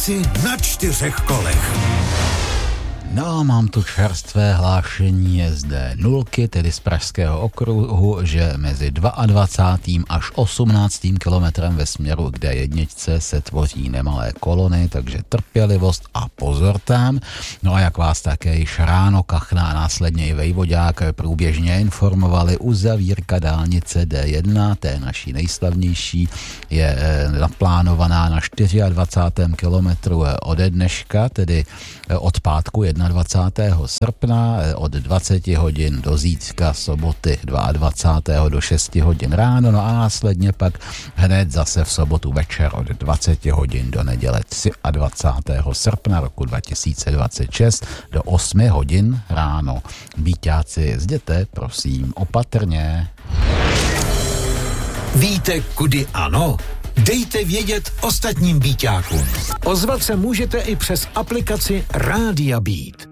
Vítězi na 4 kolech. No, mám tu čerstvé hlášení, je zde nulky, tedy z Pražského okruhu, že mezi 22. až 18. kilometrem ve směru k D1 se tvoří nemalé kolony, takže trpělivost a pozor tam. No a jak vás také již ráno Kachna a následně i Vejvodák průběžně informovali, uzavírka dálnice D1, té naší nejslavnější, je naplánovaná na 24. kilometru ode dneška, tedy od pátku 21. srpna od 20 hodin do zítřka soboty 22. do 6 hodin ráno, no a následně pak hned zase v sobotu večer od 20 hodin do neděle 23. srpna roku 2026 do 8 hodin ráno. Víťáci, jezděte, prosím, opatrně. Víte, kudy ano? Dejte vědět ostatním Bíťákům. Ozvat se můžete i přes aplikaci Rádia Beat.